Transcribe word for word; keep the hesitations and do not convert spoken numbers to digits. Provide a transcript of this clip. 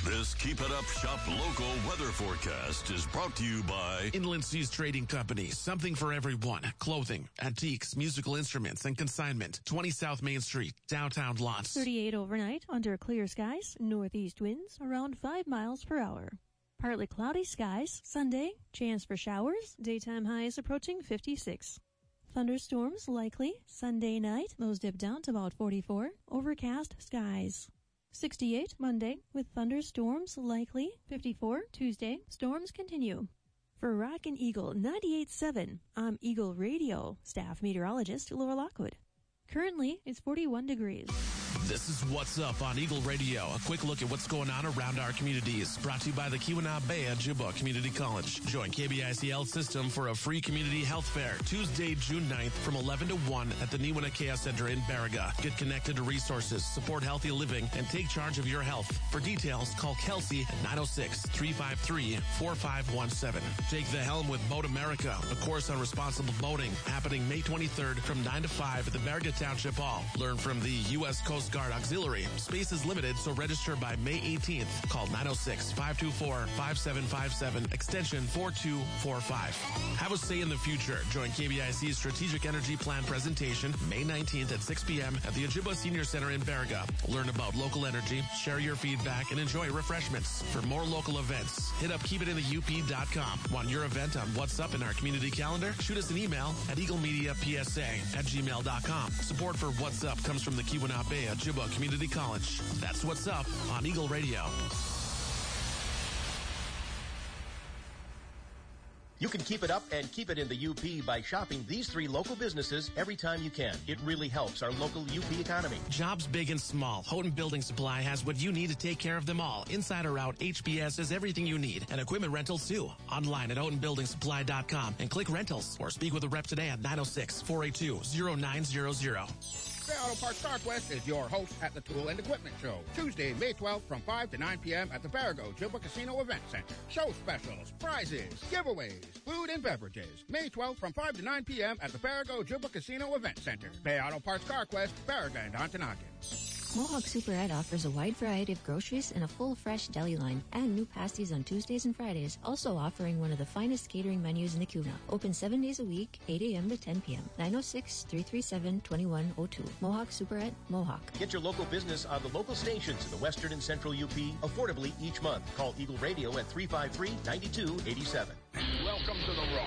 This Keep It Up Shop Local weather forecast is brought to you by Inland Seas Trading Company. Something for everyone. Clothing, antiques, musical instruments, and consignment. twenty South Main Street, downtown Lawrence. thirty-eight overnight, under clear skies, northeast winds around five miles per hour. Partly cloudy skies, Sunday, chance for showers, daytime highs approaching fifty-six. Thunderstorms likely, Sunday night, those dip down to about forty-four, overcast skies. sixty-eight Monday, with thunderstorms likely, fifty-four Tuesday, storms continue. For Rockin' Eagle ninety-eight point seven, I'm Eagle Radio staff meteorologist Laura Lockwood. Currently, it's forty-one degrees. This is What's Up on Eagle Radio. A quick look at what's going on around our communities. Brought to you by the Keweenaw Bay Ojibwa Community College. Join K B I C Health System for a free community health fair Tuesday, June ninth from eleven to one at the Niwina Care Center in Baraga. Get connected to resources, support healthy living, and take charge of your health. For details, call Kelsey at nine oh six, three five three, four five one seven. Take the helm with Boat America, a course on responsible boating, happening May twenty-third from nine to five at the Baraga Township Hall. Learn from the U S Coast Guard Auxiliary. Space is limited, so register by May eighteenth. Call nine oh six, five two four, five seven five seven, extension four two four five. Have a say in the future. Join K B I C's Strategic Energy Plan presentation May nineteenth at six p.m. at the Ojibwa Senior Center in Baraga. Learn about local energy, share your feedback, and enjoy refreshments. For more local events, hit up keep it in the U P dot com. Want your event on What's Up in our community calendar? Shoot us an email at eaglemediapsa at gmail dot com. Support for What's Up comes from the Keweenaw Bay Ojibwa Community College. That's What's Up on Eagle Radio. You can keep it up and keep it in the U P by shopping these three local businesses every time you can. It really helps our local U P economy. Jobs big and small. Houghton Building Supply has what you need to take care of them all. Inside or out, H B S has everything you need. And equipment rentals too. Online at houghton building supply dot com and click rentals or speak with a rep today at nine oh six, four eight two, oh nine hundred. Bay Auto Parts Northwest is your host at the Tool and Equipment Show. Tuesday, May twelfth from five to nine p.m. at the Baraga Ojibwa Casino Event Center. Show specials, prizes, giveaways, food and beverages. May twelfth from five to nine p.m. at the Baraga Ojibwa Casino Event Center. Bay Auto Parts CarQuest, Baraga and Ontonagon. Mohawk Superette offers a wide variety of groceries and a full fresh deli line and new pasties on Tuesdays and Fridays, also offering one of the finest catering menus in the Keweenaw. Open seven days a week, eight a.m. to ten p.m. nine oh six, three three seven, two one oh two. Mohawk Superette, Mohawk. Get your local business on the local stations in the western and central U P affordably each month. Call Eagle Radio at three five three, nine two eight seven. Welcome to the Raw.